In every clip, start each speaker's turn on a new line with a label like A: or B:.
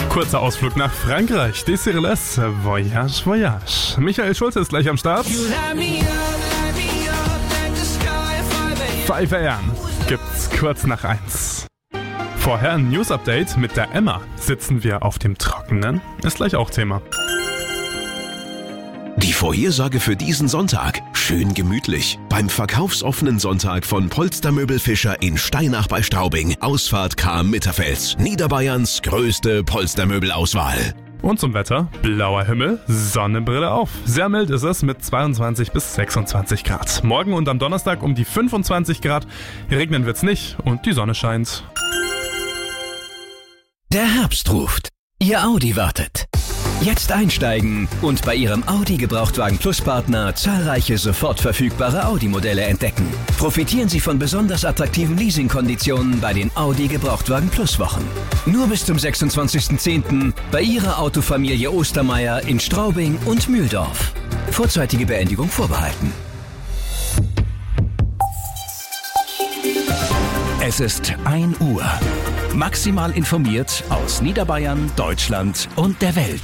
A: Kurzer Ausflug nach Frankreich. Desireless, Voyage, Voyage. Michael Schulze ist gleich am Start. 5 AM gibt's kurz nach 1. Vorher ein News-Update mit der Emma. Sitzen wir auf dem Trockenen? Ist gleich auch Thema.
B: Die Vorhersage für diesen Sonntag. Schön gemütlich. Beim verkaufsoffenen Sonntag von Polstermöbel Fischer in Steinach bei Straubing. Ausfahrt Cham-Mitterfels. Niederbayerns größte Polstermöbelauswahl.
A: Und zum Wetter, blauer Himmel, Sonnenbrille auf. Sehr mild ist es mit 22 bis 26 Grad. Morgen und am Donnerstag um die 25 Grad. Regnen wird's nicht und die Sonne scheint.
C: Der Herbst ruft. Ihr Audi wartet. Jetzt einsteigen und bei Ihrem Audi Gebrauchtwagen Plus Partner zahlreiche sofort verfügbare Audi-Modelle entdecken. Profitieren Sie von besonders attraktiven Leasingkonditionen bei den Audi Gebrauchtwagen Plus Wochen. Nur bis zum 26.10. bei Ihrer Autofamilie Ostermeier in Straubing und Mühldorf. Vorzeitige Beendigung vorbehalten. Es ist 1 Uhr. Maximal informiert aus Niederbayern, Deutschland und der Welt.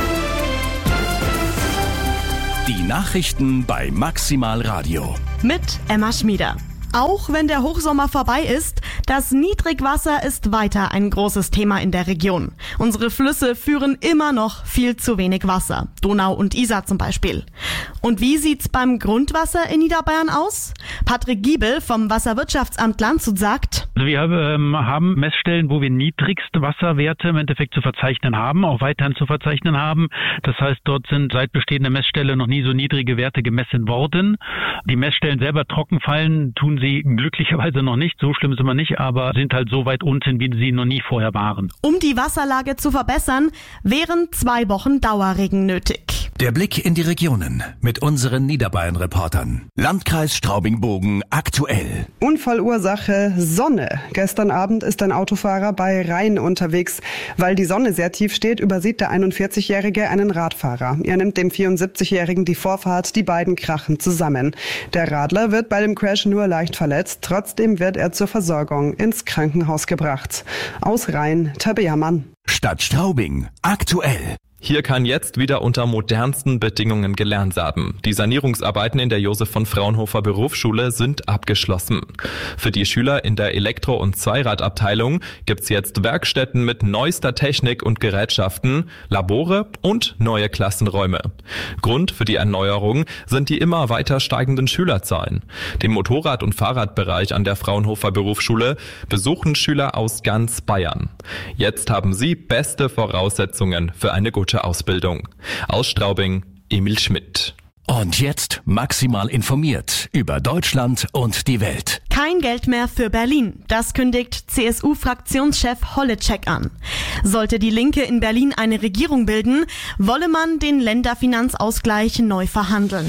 C: Die Nachrichten bei Maximal Radio.
D: Mit Emma Schmieder. Auch wenn der Hochsommer vorbei ist, das Niedrigwasser ist weiter ein großes Thema in der Region. Unsere Flüsse führen immer noch viel zu wenig Wasser. Donau und Isar zum Beispiel. Und wie sieht's beim Grundwasser in Niederbayern aus? Patrick Giebel vom Wasserwirtschaftsamt Landshut sagt:
E: Also wir haben Messstellen, wo wir niedrigste Wasserwerte im Endeffekt zu verzeichnen haben, auch weiterhin zu verzeichnen haben. Das heißt, dort sind seit bestehender Messstelle noch nie so niedrige Werte gemessen worden. Die Messstellen selber trocken fallen, tun sie glücklicherweise noch nicht. So schlimm sind wir nicht, aber sind halt so weit unten, wie sie noch nie vorher waren.
D: Um die Wasserlage zu verbessern, wären 2 Wochen Dauerregen nötig.
C: Der Blick in die Regionen mit unseren Niederbayern-Reportern. Landkreis Straubing-Bogen aktuell.
F: Unfallursache Sonne. Gestern Abend ist ein Autofahrer bei Rhein unterwegs. Weil die Sonne sehr tief steht, übersieht der 41-Jährige einen Radfahrer. Er nimmt dem 74-Jährigen die Vorfahrt, die beiden krachen zusammen. Der Radler wird bei dem Crash nur leicht verletzt. Trotzdem wird er zur Versorgung ins Krankenhaus gebracht. Aus Rhein, Tabea Mann.
C: Stadt Straubing aktuell.
G: Hier kann jetzt wieder unter modernsten Bedingungen gelernt werden. Die Sanierungsarbeiten in der Josef von Fraunhofer Berufsschule sind abgeschlossen. Für die Schüler in der Elektro- und Zweiradabteilung gibt's jetzt Werkstätten mit neuester Technik und Gerätschaften, Labore und neue Klassenräume. Grund für die Erneuerung sind die immer weiter steigenden Schülerzahlen. Den Motorrad- und Fahrradbereich an der Fraunhofer Berufsschule besuchen Schüler aus ganz Bayern. Jetzt haben sie beste Voraussetzungen für eine gute Ausbildung. Aus Straubing, Emil Schmidt.
C: Und jetzt maximal informiert über Deutschland und die Welt.
D: Kein Geld mehr für Berlin. Das kündigt CSU-Fraktionschef Holleczek an. Sollte die Linke in Berlin eine Regierung bilden, wolle man den Länderfinanzausgleich neu verhandeln.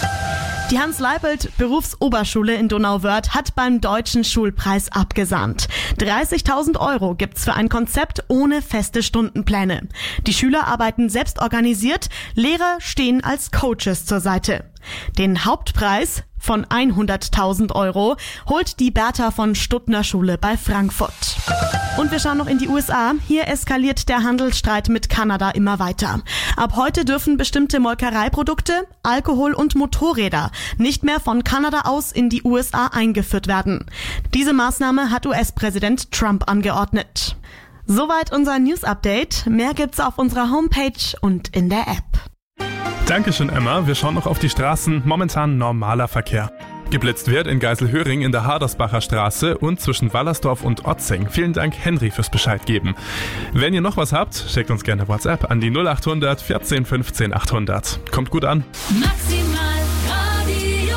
D: Die Hans-Leipelt-Berufsoberschule in Donauwörth hat beim Deutschen Schulpreis abgesahnt. 30.000 € gibt's für ein Konzept ohne feste Stundenpläne. Die Schüler arbeiten selbst organisiert, Lehrer stehen als Coaches zur Seite. Den Hauptpreis von 100.000 € holt die Bertha von Stuttner Schule bei Frankfurt. Und wir schauen noch in die USA. Hier eskaliert der Handelsstreit mit Kanada immer weiter. Ab heute dürfen bestimmte Molkereiprodukte, Alkohol und Motorräder nicht mehr von Kanada aus in die USA eingeführt werden. Diese Maßnahme hat US-Präsident Trump angeordnet. Soweit unser News-Update. Mehr gibt's auf unserer Homepage und in der App.
A: Dankeschön, Emma. Wir schauen noch auf die Straßen. Momentan normaler Verkehr. Geblitzt wird in Geiselhöring in der Hadersbacher Straße und zwischen Wallersdorf und Otzing. Vielen Dank, Henry, fürs Bescheid geben. Wenn ihr noch was habt, schickt uns gerne WhatsApp an die 0800 14 15 800. Kommt gut an.
H: Maximal Radio.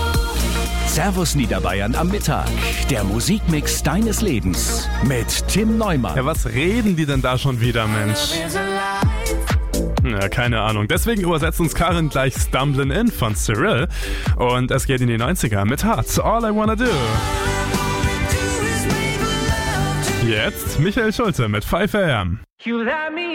C: Servus Niederbayern am Mittag. Der Musikmix deines Lebens mit Tim Neumann.
A: Ja, was reden die denn da schon wieder, Mensch? Ja, keine Ahnung. Deswegen übersetzt uns Karin gleich Stumblin' In von Cyril. Und es geht in die 90er mit Heart. All I Wanna Do. Jetzt Michael Schulze mit 5 AM.